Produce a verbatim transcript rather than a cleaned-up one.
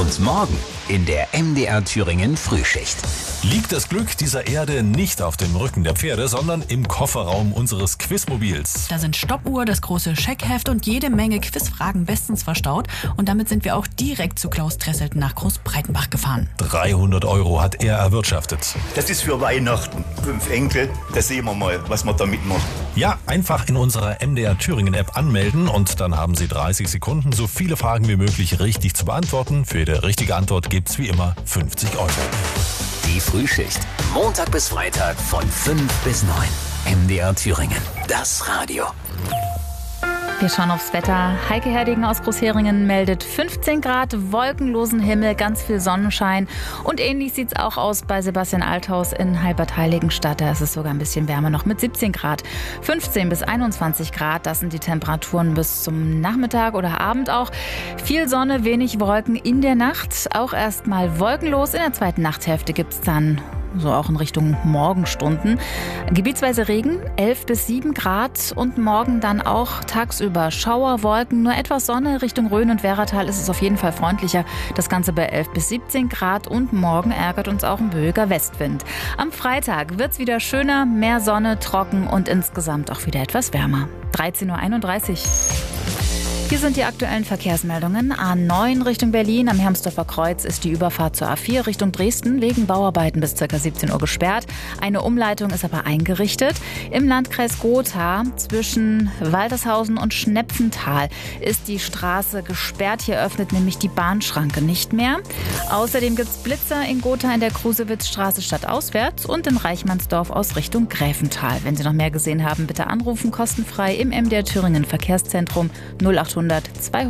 Und morgen in der M D R Thüringen Frühschicht. Liegt das Glück dieser Erde nicht auf dem Rücken der Pferde, sondern im Kofferraum unseres Quizmobils. Da sind Stoppuhr, das große Checkheft und jede Menge Quizfragen bestens verstaut. Und damit sind wir auch direkt zu Klaus Tresselten nach Großbreitenbach gefahren. dreihundert Euro hat er erwirtschaftet. Das ist für Weihnachten. Fünf Enkel, da sehen wir mal, was man damit macht. Ja, einfach in unserer M D R Thüringen App anmelden und dann haben Sie dreißig Sekunden, so viele Fragen wie möglich richtig zu beantworten. Für jede richtige Antwort gibt's wie immer fünfzig Euro. Die Frühschicht. Montag bis Freitag von fünf bis neun. M D R Thüringen. Das Radio. Wir schauen aufs Wetter. Heike Herdigen aus Großheringen meldet fünfzehn Grad, wolkenlosen Himmel, ganz viel Sonnenschein. Und ähnlich sieht es auch aus bei Sebastian Althaus in Halbert-Heiligenstadt. Da ist es sogar ein bisschen wärmer noch mit siebzehn Grad. fünfzehn bis einundzwanzig Grad, das sind die Temperaturen bis zum Nachmittag oder Abend auch. Viel Sonne, wenig Wolken in der Nacht. Auch erstmal wolkenlos. In der zweiten Nachthälfte gibt es dann so auch in Richtung Morgenstunden. Gebietsweise Regen, elf bis sieben Grad und morgen dann auch tagsüber Schauer, Wolken, nur etwas Sonne. Richtung Rhön und Werratal ist es auf jeden Fall freundlicher. Das Ganze bei elf bis siebzehn Grad und morgen ärgert uns auch ein böiger Westwind. Am Freitag wird's wieder schöner, mehr Sonne, trocken und insgesamt auch wieder etwas wärmer. dreizehn Uhr einunddreißig. Hier sind die aktuellen Verkehrsmeldungen. A neun Richtung Berlin. Am Hermsdorfer Kreuz ist die Überfahrt zur A vier Richtung Dresden wegen Bauarbeiten bis ca. siebzehn Uhr gesperrt. Eine Umleitung ist aber eingerichtet. Im Landkreis Gotha zwischen Waltershausen und Schnepfenthal ist die Straße gesperrt. Hier öffnet nämlich die Bahnschranke nicht mehr. Außerdem gibt es Blitzer in Gotha in der Krusewitzstraße stadtauswärts und in Reichmannsdorf aus Richtung Gräfenthal. Wenn Sie noch mehr gesehen haben, bitte anrufen, kostenfrei im M D R Thüringen Verkehrszentrum null acht hundert zweihundert